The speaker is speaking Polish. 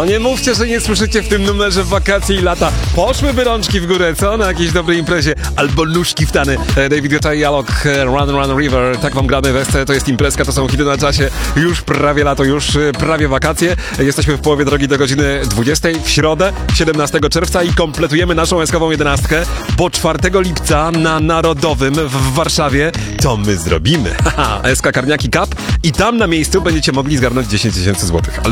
No nie mówcie, że nie słyszycie w tym numerze wakacje i lata. Poszłyby rączki w górę, co? Na jakiejś dobrej imprezie. Albo nóżki w tany. David Guetta i Alok, Run Run River. Tak wam gramy w to jest imprezka, to są hity na czasie. Już prawie lato, już prawie wakacje. Jesteśmy w połowie drogi do godziny 20 w środę, 17 czerwca i kompletujemy naszą eskową 11, bo 4 lipca na Narodowym w Warszawie to my zrobimy. Haha, SK Karniaki Cup i tam na miejscu będziecie mogli zgarnąć 10 000 złotych. Ale